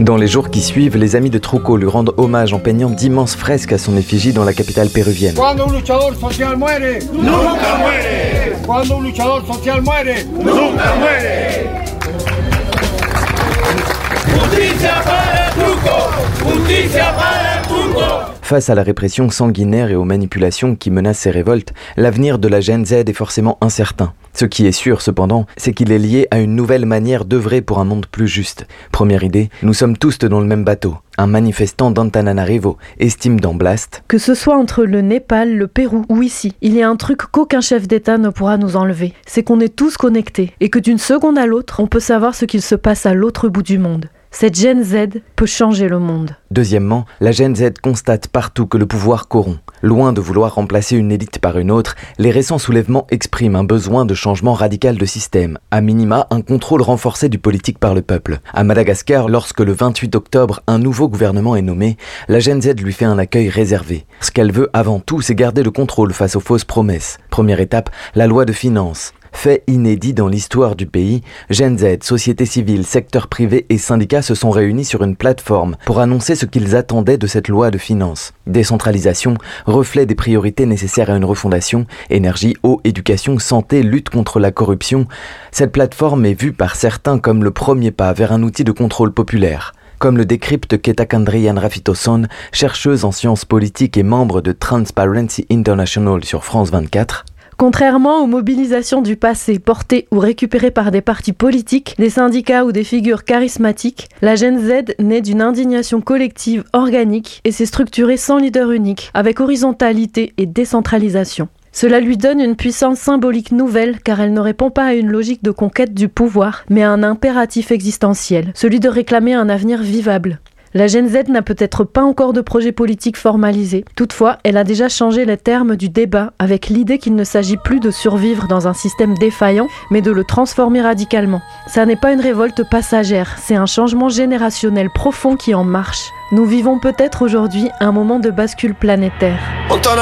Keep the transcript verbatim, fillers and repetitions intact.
Dans les jours qui suivent, les amis de Truco lui rendent hommage en peignant d'immenses fresques à son effigie dans la capitale péruvienne. Cuando un luchador social muere, nunca muere. Cuando un luchador social muere, nunca muere. Justicia para Truco, justicia para Truco. Face à la répression sanguinaire et aux manipulations qui menacent ces révoltes, l'avenir de la Gen Z est forcément incertain. Ce qui est sûr, cependant, c'est qu'il est lié à une nouvelle manière d'œuvrer pour un monde plus juste. Première idée, nous sommes tous dans le même bateau. Un manifestant d'Antananarivo estime dans Blast que ce soit entre le Népal, le Pérou ou ici, il y a un truc qu'aucun chef d'État ne pourra nous enlever. C'est qu'on est tous connectés et que d'une seconde à l'autre, on peut savoir ce qu'il se passe à l'autre bout du monde. Cette Gen Z peut changer le monde. Deuxièmement, la Gen Z constate partout que le pouvoir corrompt. Loin de vouloir remplacer une élite par une autre, les récents soulèvements expriment un besoin de changement radical de système, à minima un contrôle renforcé du politique par le peuple. À Madagascar, lorsque le vingt-huit octobre, un nouveau gouvernement est nommé, la Gen Z lui fait un accueil réservé. Ce qu'elle veut avant tout, c'est garder le contrôle face aux fausses promesses. Première étape, la loi de finances. Fait inédit dans l'histoire du pays, Gen Z, société civile, secteur privé et syndicats se sont réunis sur une plateforme pour annoncer ce qu'ils attendaient de cette loi de finances. Décentralisation, reflet des priorités nécessaires à une refondation, énergie, eau, éducation, santé, lutte contre la corruption. Cette plateforme est vue par certains comme le premier pas vers un outil de contrôle populaire. Comme le décrypte Ketakandrian Rafitoson, chercheuse en sciences politiques et membre de Transparency International sur France vingt-quatre, contrairement aux mobilisations du passé portées ou récupérées par des partis politiques, des syndicats ou des figures charismatiques, la Gen Z naît d'une indignation collective organique et s'est structurée sans leader unique, avec horizontalité et décentralisation. Cela lui donne une puissance symbolique nouvelle car elle ne répond pas à une logique de conquête du pouvoir, mais à un impératif existentiel, celui de réclamer un avenir vivable. La Gen Z n'a peut-être pas encore de projet politique formalisé. Toutefois, elle a déjà changé les termes du débat avec l'idée qu'il ne s'agit plus de survivre dans un système défaillant, mais de le transformer radicalement. Ça n'est pas une révolte passagère, c'est un changement générationnel profond qui en marche. Nous vivons peut-être aujourd'hui un moment de bascule planétaire.